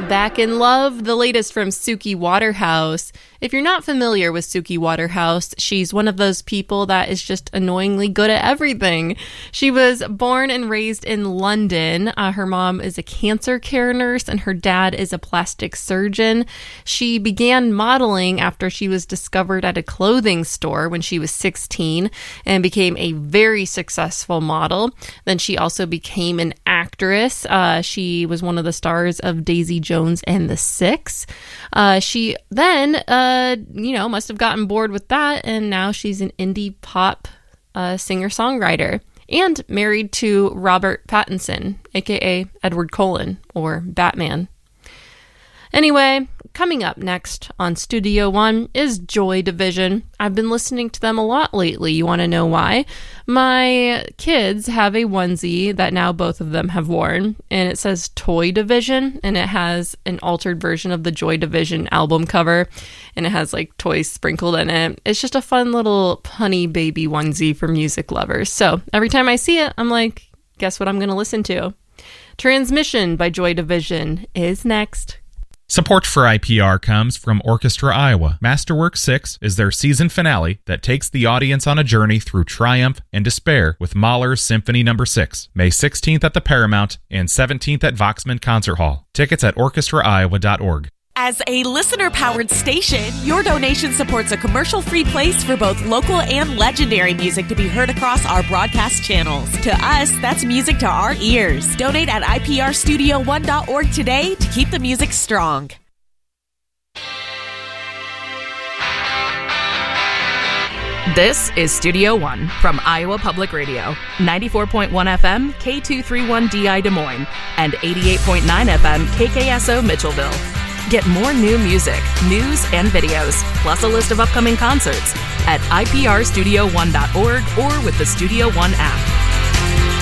Back in Love, the latest from Suki Waterhouse. If you're not familiar with Suki Waterhouse, she's one of those people that is just annoyingly good at everything. She was born and raised in London. Her mom is a cancer care nurse and her dad is a plastic surgeon. She began modeling after she was discovered at a clothing store when she was 16 and became a very successful model. Then she also became an actress. She was one of the stars of Daisy Jones and the Six. She then, must have gotten bored with that, and now she's an indie pop singer-songwriter and married to Robert Pattinson, aka Edward Cullen, or Batman. Anyway, coming up next on Studio One is Joy Division. I've been listening to them a lot lately. You want to know why? My kids have a onesie that now both of them have worn, and it says Toy Division, and it has an altered version of the Joy Division album cover, and it has like toys sprinkled in it. It's just a fun little punny baby onesie for music lovers. So every time I see it, I'm like, guess what I'm going to listen to? Transmission by Joy Division is next. Support for IPR comes from Orchestra Iowa. Masterwork 6 is their season finale that takes the audience on a journey through triumph and despair with Mahler's Symphony No. 6, May 16th at the Paramount and 17th at Voxman Concert Hall. Tickets at orchestraiowa.org. As a listener-powered station, your donation supports a commercial-free place for both local and legendary music to be heard across our broadcast channels. To us, that's music to our ears. Donate at iprstudio1.org today to keep the music strong. This is Studio One from Iowa Public Radio, 94.1 FM, K231DI Des Moines, and 88.9 FM, KKSO Mitchellville. Get more new music, news, and videos, plus a list of upcoming concerts at iprstudio1.org or with the Studio One app.